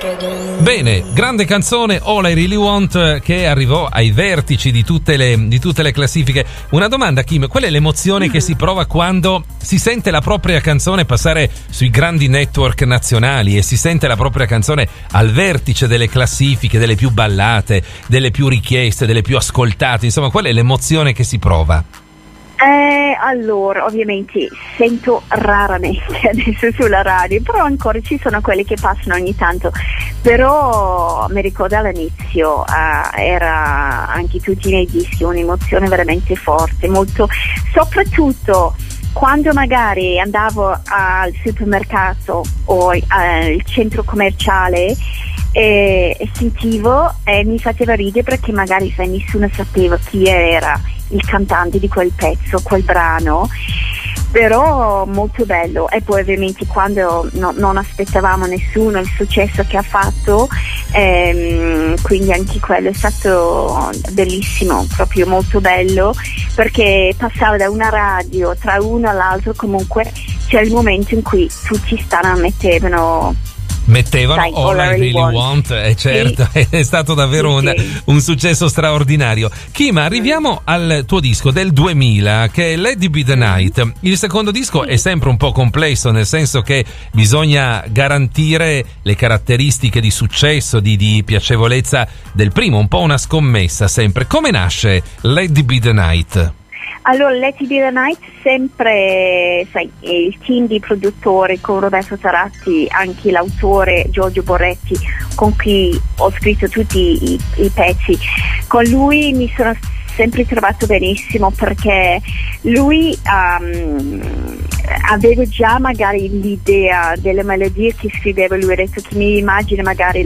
Bene, grande canzone All I Really Want, che arrivò ai vertici di tutte le classifiche. Una domanda, Kim, qual è l'emozione che si prova quando si sente la propria canzone passare sui grandi network nazionali e si sente la propria canzone al vertice delle classifiche, delle più ballate, delle più richieste, delle più ascoltate? Insomma, qual è l'emozione che si prova? Allora, ovviamente sento raramente adesso sulla radio, però ancora ci sono quelli che passano ogni tanto. Però mi ricordo all'inizio era anche tutti i miei dischi un'emozione veramente forte, molto, soprattutto quando magari andavo al supermercato o al centro commerciale e sentivo e mi faceva ridere perché magari nessuno sapeva chi era il cantante di quel pezzo, quel brano, però molto bello. E poi ovviamente quando non aspettavamo nessuno il successo che ha fatto, quindi anche quello è stato bellissimo, proprio molto bello, perché passava da una radio tra uno all'altro, comunque c'è il momento in cui tutti mettevano All I Really Want, certo, sì. È stato davvero un successo straordinario. Kim, arriviamo al tuo disco del 2000 che è Let It Be The Night. Il secondo disco è sempre un po' complesso, nel senso che bisogna garantire le caratteristiche di successo, di piacevolezza del primo, un po' una scommessa sempre. Come nasce Let It Be The Night? Allora, Let It Be The Night, sempre, il team di produttori con Roberto Taratti, anche l'autore Giorgio Borretti, con cui ho scritto tutti i pezzi. Con lui mi sono sempre trovato benissimo, perché lui avevo già magari l'idea delle melodie che scriveva lui. Ha detto che mi immagino magari